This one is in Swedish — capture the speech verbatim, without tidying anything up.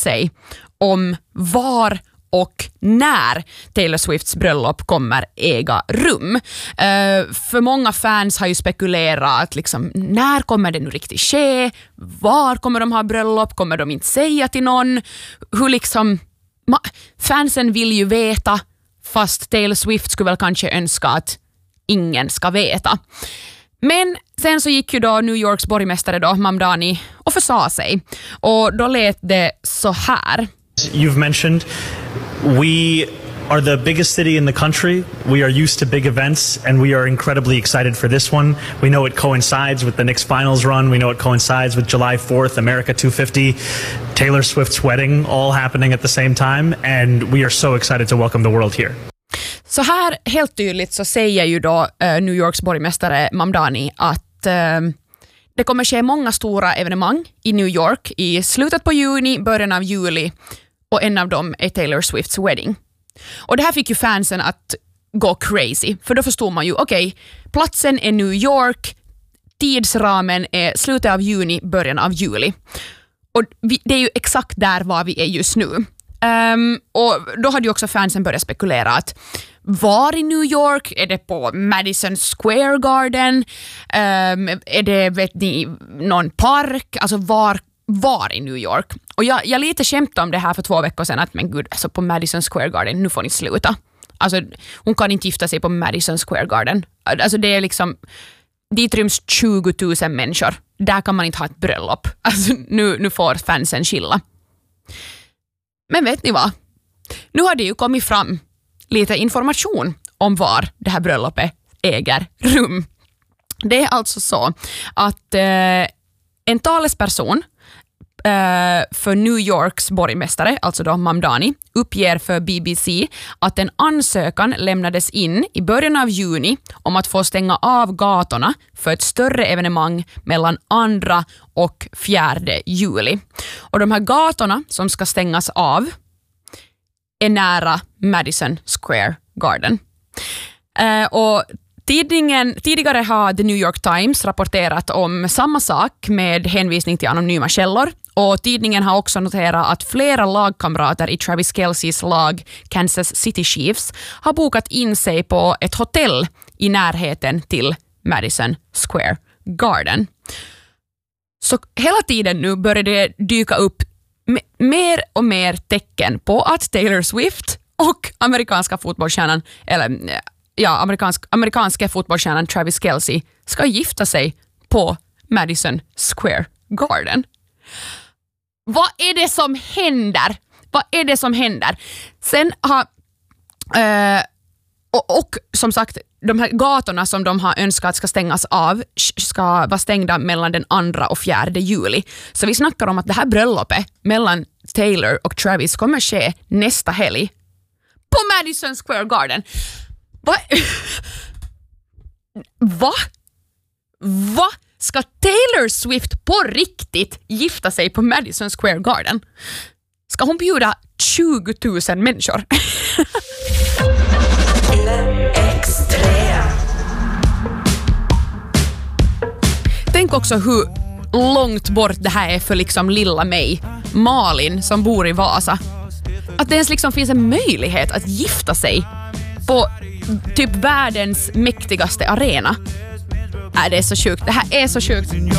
sig om var och när Taylor Swifts bröllop kommer äga rum. Uh, för många fans har ju spekulerat att liksom, när kommer det nu riktigt ske? Var kommer de ha bröllop? Kommer de inte säga till någon? Hur liksom... Ma- fansen vill ju veta, fast Taylor Swift skulle väl kanske önska att ingen ska veta. Men sen så gick ju då New Yorks borgmästare då, Mamdani, och försa sig. Och då lät det så här. You've mentioned we are the biggest city in the country. We are used to big events and we are incredibly excited for this one. We know it coincides with the Knicks finals run. We know it coincides with July fourth, America two fifty, Taylor Swift's wedding, all happening at the same time, and we are so excited to welcome the world here. Så här helt tydligt så säger ju då uh, New Yorks borgmästare Mamdani att uh, det kommer ske många stora evenemang i New York i slutet på juni, början av juli, och en av dem är Taylor Swifts wedding. Och det här fick ju fansen att gå crazy, för då förstår man ju, okej, okay, platsen är New York, tidsramen är slutet av juni, början av juli. Och vi, det är ju exakt där var vi är just nu. Um, och då hade ju också fansen börjat spekulera att var i New York? Är det på Madison Square Garden? Um, är det, vet ni, någon park? Alltså var, var i New York? Och jag, jag lite skämtade om det här för två veckor sedan, att men gud, alltså på Madison Square Garden, nu får ni sluta. Alltså hon kan inte gifta sig på Madison Square Garden. Alltså det är liksom, dit ryms tjugo tusen människor. Där kan man inte ha ett bröllop. Alltså nu, nu får fansen chilla. Men vet ni vad? Nu har det ju kommit fram lite information om var det här bröllopet äger rum. Det är alltså så att eh, en talesperson eh, för New Yorks borgmästare, alltså då Mamdani, uppger för B B C att en ansökan lämnades in i början av juni om att få stänga av gatorna för ett större evenemang mellan andra och fjärde juli. Och de här gatorna som ska stängas av är nära Madison Square Garden. Uh, och tidningen, tidigare har The New York Times rapporterat om samma sak med hänvisning till anonyma källor, och tidningen har också noterat att flera lagkamrater i Travis Kelce's lag Kansas City Chiefs har bokat in sig på ett hotell i närheten till Madison Square Garden. Så hela tiden nu börjar det dyka upp mer och mer tecken på att Taylor Swift och amerikanska fotbollsstjärnan, eller ja, amerikansk, amerikanska fotbollsstjärnan Travis Kelce ska gifta sig på Madison Square Garden. Vad är det som händer? Vad är det som händer? Sen har eh, och, och som sagt, de här gatorna som de har önskat ska stängas av ska vara stängda mellan den andra och fjärde juli. Så vi snackar om att det här bröllopet mellan Taylor och Travis kommer ske nästa helg på Madison Square Garden. Va? Va? Va? Ska Taylor Swift på riktigt gifta sig på Madison Square Garden? Ska hon bjuda tjugo tusen människor? Tänk också hur långt bort det här är för liksom lilla mig, Malin, som bor i Vasa. Att det ens liksom finns en möjlighet att gifta sig på typ världens mäktigaste arena. Äh, det är så sjukt. Det här är så sjukt.